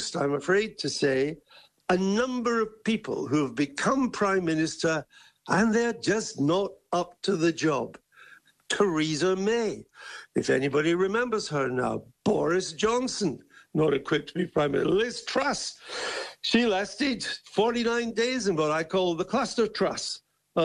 introduced, I'm afraid to say, a number of people who have become Prime Minister and they're just not up to the job. Theresa May, if anybody remembers her now. Boris Johnson, not equipped to be Prime Minister. Liz Truss, she lasted 49 days in what I call the cluster truss.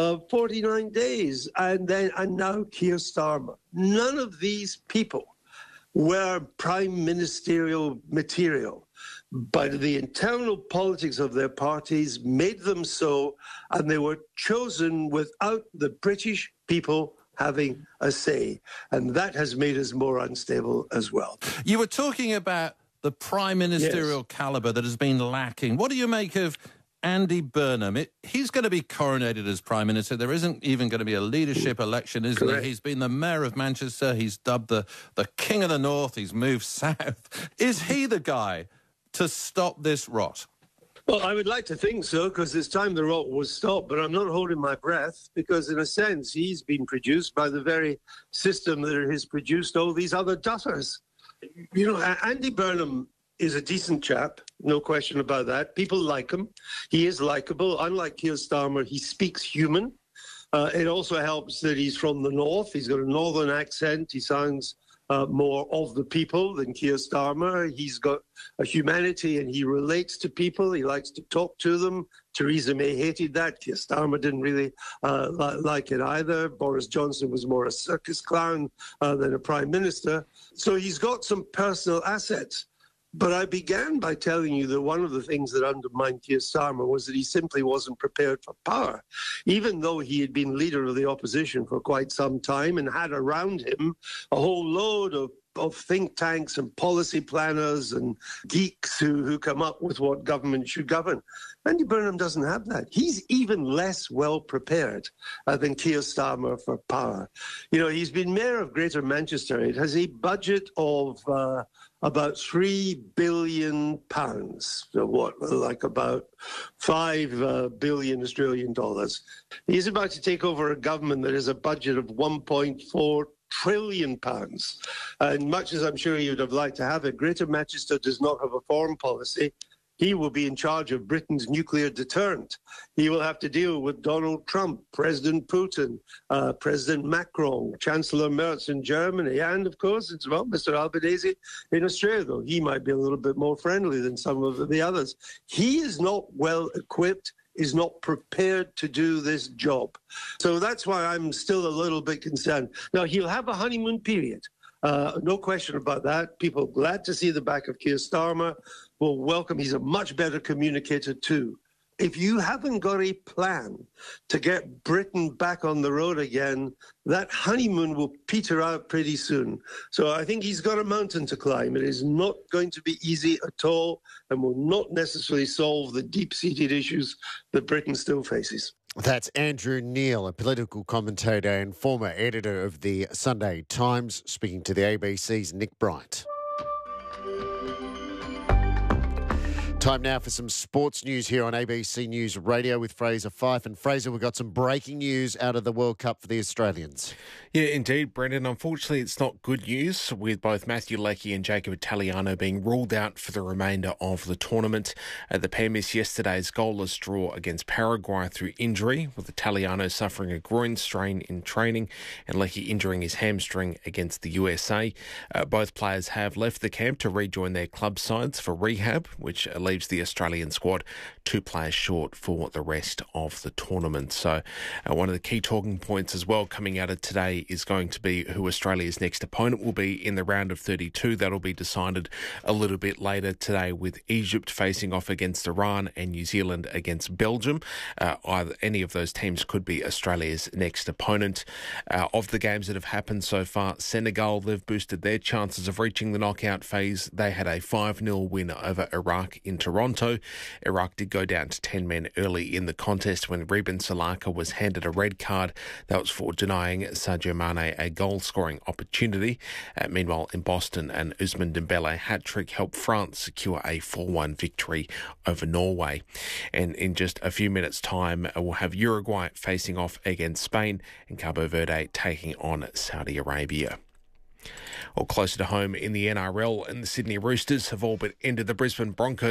49 days, and now Keir Starmer. None of these people were prime ministerial material, but the internal politics of their parties made them so, and they were chosen without the British people having a say, and that has made us more unstable as well. You were talking about the prime ministerial calibre that has been lacking. What do you make of Andy Burnham? He's going to be coronated as Prime Minister. There isn't even going to be a leadership election, isn't there? He's been the Mayor of Manchester. He's dubbed the King of the North. He's moved south. Is he the guy to stop this rot? Well, I would like to think so, because it's time the rot was stopped, but I'm not holding my breath, because in a sense he's been produced by the very system that has produced all these other duffers. You know, Andy Burnham is a decent chap, no question about that. People like him. He is likeable. Unlike Keir Starmer, he speaks human. It also helps that he's from the north. He's got a northern accent. He sounds more of the people than Keir Starmer. He's got a humanity and he relates to people. He likes to talk to them. Theresa May hated that. Keir Starmer didn't really like it either. Boris Johnson was more a circus clown than a prime minister. So he's got some personal assets. But I began by telling you that one of the things that undermined Keir Starmer was that he simply wasn't prepared for power. Even though he had been leader of the opposition for quite some time and had around him a whole load of think tanks and policy planners and geeks who come up with what government should govern. Andy Burnham doesn't have that. He's even less well prepared than Keir Starmer for power. You know, he's been mayor of Greater Manchester. It has a budget of about £3 billion, so like about $5 billion Australian dollars. He's about to take over a government that has a budget of £1.4 trillion. And much as I'm sure he would have liked to have it, Greater Manchester does not have a foreign policy. He will be in charge of Britain's nuclear deterrent. He will have to deal with Donald Trump, President Putin, President Macron, Chancellor Merz in Germany, and, of course, it's well, Mr. Albanese in Australia, though he might be a little bit more friendly than some of the others. He is not well equipped, is not prepared to do this job. So that's why I'm still a little bit concerned. Now, he'll have a honeymoon period. No question about that. People glad to see the back of Keir Starmer. Will welcome. He's a much better communicator too. If you haven't got a plan to get Britain back on the road again, that honeymoon will peter out pretty soon. So I think he's got a mountain to climb. It is not going to be easy at all and will not necessarily solve the deep-seated issues that Britain still faces. That's Andrew Neil, a political commentator and former editor of the Sunday Times, speaking to the ABC's Nick Bright. Time now for some sports news here on ABC News Radio with Fraser Fyfe. And Fraser, we've got some breaking news out of the World Cup for the Australians. Yeah, indeed, Brendan. Unfortunately, it's not good news, with both Matthew Leckie and Jacob Italiano being ruled out for the remainder of the tournament. The pair missed yesterday's goalless draw against Paraguay through injury, with Italiano suffering a groin strain in training and Leckie injuring his hamstring against the USA. Both players have left the camp to rejoin their club sides for rehab, which leaves the Australian squad 2 players short for the rest of the tournament. So one of the key talking points as well coming out of today is going to be who Australia's next opponent will be in the round of 32. That'll be decided a little bit later today, with Egypt facing off against Iran and New Zealand against Belgium. Any of those teams could be Australia's next opponent. Of the games that have happened so far, Senegal, they've boosted their chances of reaching the knockout phase. They had a 5-0 win over Iraq in Toronto. Iraq did go down to 10 men early in the contest when Reben Salaka was handed a red card. That was for denying Sadio Mane a goal-scoring opportunity. Meanwhile, in Boston, an Ousmane Dembele hat-trick helped France secure a 4-1 victory over Norway. And in just a few minutes' time, we'll have Uruguay facing off against Spain and Cabo Verde taking on Saudi Arabia. Or closer to home in the NRL, and the Sydney Roosters have all but ended the Brisbane Broncos